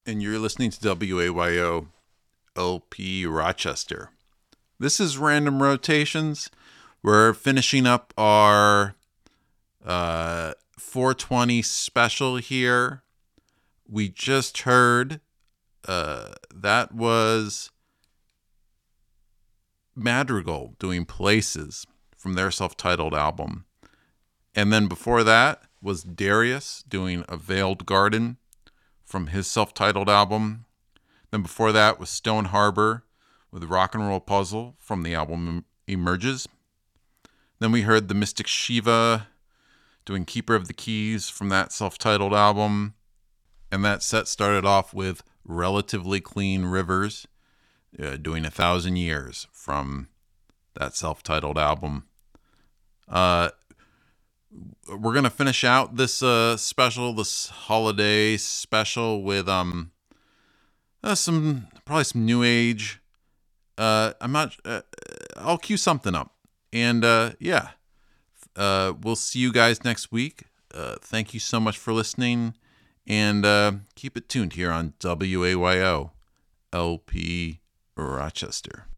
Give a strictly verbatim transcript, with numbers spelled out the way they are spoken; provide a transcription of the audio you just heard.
and you're listening to W A Y O L P Rochester. This is Random Rotations. We're finishing up our uh, four twenty special here. We just heard uh, that was Madrigal doing Places from their self-titled album. And then before that was Darius doing A Veiled Garden from his self-titled album. Then before that was Stone Harbor with Rock and Roll Puzzle from the album Emerges. Then we heard the Mystic Shiva doing Keeper of the Keys from that self-titled album. And that set started off with Relatively Clean Rivers uh, doing A Thousand Years from that self-titled album. Uh, we're going to finish out this uh, special, this holiday special with um uh, some, probably some new age. Uh, I'm not, uh, I'll cue something up. And uh, yeah, uh, we'll see you guys next week. Uh, thank you so much for listening. And uh, keep it tuned here on W A Y O L P Rochester.